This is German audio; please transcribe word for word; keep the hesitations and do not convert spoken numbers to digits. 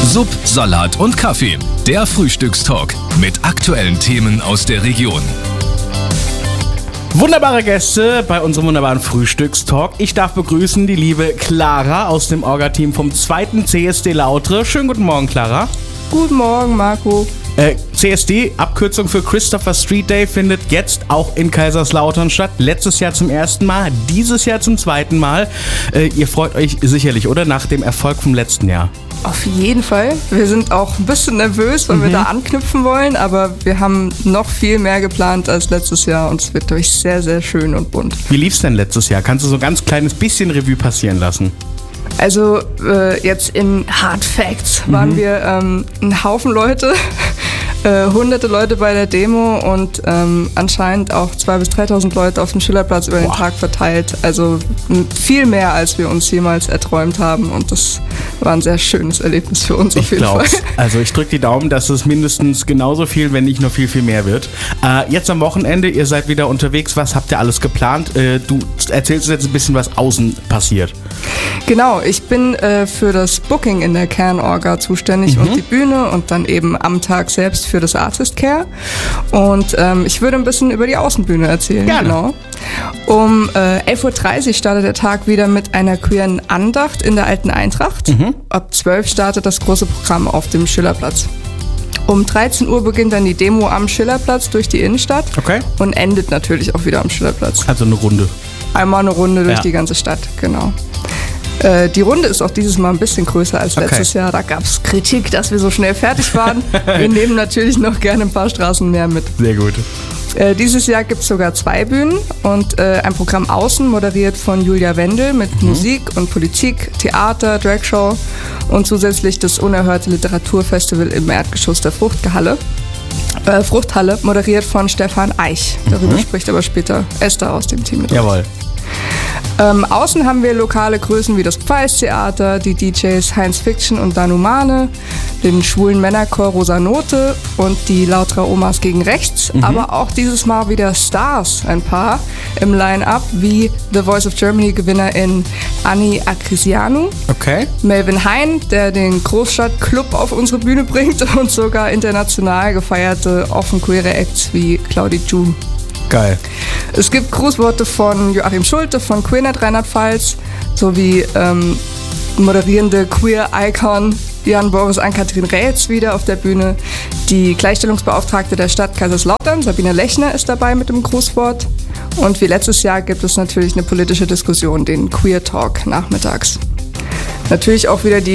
Sub, Salat und Kaffee. Der Frühstückstalk mit aktuellen Themen aus der Region. Wunderbare Gäste bei unserem wunderbaren Frühstückstalk. Ich darf begrüßen die liebe Clara aus dem Orga-Team vom zweiten C S D Lautre. Schönen guten Morgen, Clara. Guten Morgen, Marco. Äh, C S D, Abkürzung für Christopher Street Day, findet jetzt auch in Kaiserslautern statt. Letztes Jahr zum ersten Mal, dieses Jahr zum zweiten Mal. Äh, ihr freut euch sicherlich, oder? Nach dem Erfolg vom letzten Jahr. Auf jeden Fall. Wir sind auch ein bisschen nervös, weil mhm. wir da anknüpfen wollen, aber wir haben noch viel mehr geplant als letztes Jahr und es wird durch sehr, sehr schön und bunt. Wie lief's denn letztes Jahr? Kannst du so ein ganz kleines bisschen Revue passieren lassen? Also äh, jetzt in Hard Facts waren mhm. wir ähm, ein Haufen Leute, äh, hunderte Leute bei der Demo und ähm, anscheinend auch zweitausend bis dreitausend Leute auf dem Schillerplatz über den Boah. Tag verteilt. Also viel mehr, als wir uns jemals erträumt haben und das war ein sehr schönes Erlebnis für uns auf jeden Fall. Also ich drücke die Daumen, dass es mindestens genauso viel, wenn nicht noch viel, viel mehr wird. Äh, jetzt am Wochenende, ihr seid wieder unterwegs. Was habt ihr alles geplant? Äh, du erzählst jetzt ein bisschen, was außen passiert. Genau, ich bin äh, für das Booking in der Kernorga zuständig mhm. und die Bühne und dann eben am Tag selbst für das Artist Care. Und ähm, ich würde ein bisschen über die Außenbühne erzählen. Gerne. Genau. Um äh, elf Uhr dreißig startet der Tag wieder mit einer queeren Andacht in der Alten Eintracht. Mhm. Ab zwölf startet das große Programm auf dem Schillerplatz. Um dreizehn Uhr beginnt dann die Demo am Schillerplatz durch die Innenstadt okay. und endet natürlich auch wieder am Schillerplatz. Also eine Runde. Einmal eine Runde durch ja. die ganze Stadt, genau. Äh, die Runde ist auch dieses Mal ein bisschen größer als letztes okay. Jahr. Da gab es Kritik, dass wir so schnell fertig waren. Wir nehmen natürlich noch gerne ein paar Straßen mehr mit. Sehr gut. Äh, dieses Jahr gibt es sogar zwei Bühnen und äh, ein Programm außen, moderiert von Julia Wendel mit mhm. Musik und Politik, Theater, Dragshow und zusätzlich das unerhörte Literaturfestival im Erdgeschoss der Fruchthalle. Äh, Fruchthalle, moderiert von Stefan Eich. Darüber mhm. spricht aber später Esther aus dem Team mit. Jawohl. Ähm, außen haben wir lokale Größen wie das Pfeils-Theater, die D Js Heinz Fiction und Danumane, den schwulen Männerchor Rosa Note und die Lauterer Omas gegen Rechts, mhm. aber auch dieses Mal wieder Stars, ein paar im Line-Up, wie The Voice of Germany-Gewinnerin Anni Akrisianu, okay. Melvin Hein, der den Großstadtclub auf unsere Bühne bringt und sogar international gefeierte offen-queere Acts wie Claudi June. Geil. Es gibt Grußworte von Joachim Schulte von Queernet Rheinland-Pfalz sowie ähm, moderierende Queer-Icon Jan-Boris Ann-Kathrin Rätz wieder auf der Bühne. Die Gleichstellungsbeauftragte der Stadt Kaiserslautern, Sabine Lechner, ist dabei mit dem Grußwort. Und wie letztes Jahr gibt es natürlich eine politische Diskussion, den Queer Talk nachmittags. Natürlich auch wieder die